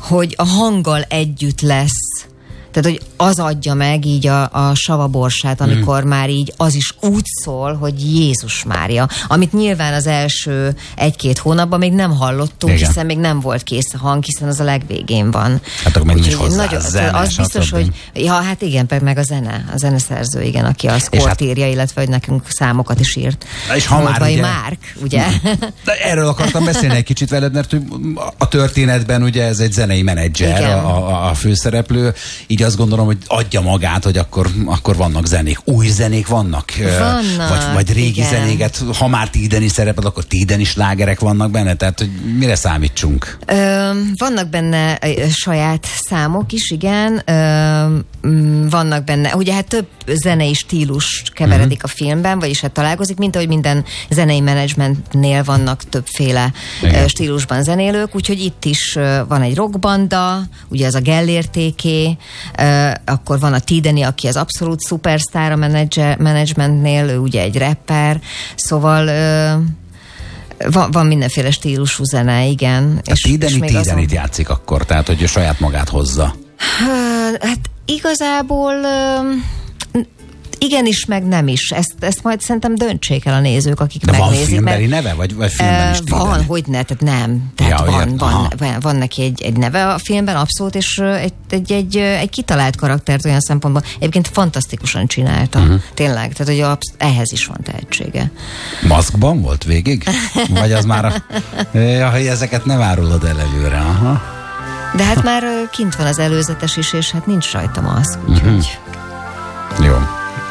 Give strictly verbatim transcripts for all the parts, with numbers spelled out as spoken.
hogy a hanggal együtt lesz. Tehát, hogy az adja meg így a, a savaborsát, amikor mm. már így az is úgy szól, hogy Jézus Mária, amit nyilván az első egy-két hónapban még nem hallottunk, igen. hiszen még nem volt kész a hang, hiszen az a legvégén van. Hát akkor még nincs hozzá nagyon, zene, az biztos, hogy ja, hát igen, meg a zene, a zeneszerző, igen, aki a szkort hát, írja, illetve hogy nekünk számokat is írt. És ha már ugye, Márk, ugye? De erről akartam beszélni egy kicsit veled, mert a történetben ugye ez egy zenei menedzser, a, a, a főszereplő, így azt gondolom, hogy adja magát, hogy akkor, akkor vannak zenék. Új zenék vannak? Vannak, vagy, vagy régi igen. zenéket, ha már Tiden is szerepel, akkor Tiden is slágerek vannak benne? Tehát, hogy mire számítsunk? Ö, vannak benne ö, saját számok is, igen. Ö, vannak benne, ugye hát több zenei stílus keveredik uh-huh. a filmben, vagyis hát találkozik, mint ahogy minden zenei menedzsmentnél vannak többféle igen. stílusban zenélők, úgyhogy itt is van egy rockbanda, ugye ez a Gellértéké, akkor van a Tideni, aki az abszolút szupersztár a menedzsmentnél, ő ugye egy rapper, szóval van, van mindenféle stílusú zene, igen. A Tideni Tidenit azon... játszik akkor, tehát hogy ő saját magát hozza. Hát igazából igenis, meg nem is. Ezt, ezt majd szerintem döntsék el a nézők, akik de megnézik. De van filmbeli mert, neve? Vagy, vagy filmben is Tideni? Van, hogy ne, tehát nem. Tehát ja, van, van, van, van neki egy, egy neve a filmben, abszolút, és egy, egy, egy, egy kitalált karaktert olyan szempontból. Egyébként fantasztikusan csinálta. Uh-huh. Tényleg, tehát hogy absz- ehhez is van tehetsége. Maszkban volt végig? Vagy az már a... Ja, hogy ezeket nem árulod el előre. Aha. De hát már kint van az előzetes is, és hát nincs rajta maszk, úgyhogy... Uh-huh. Jó.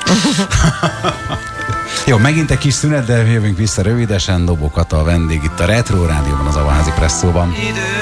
Jó, megint egy kis szünet, de jövünk vissza rövidesen. Dobó Kata a vendég itt a Retro Rádióban, az Avaházi Presszóban.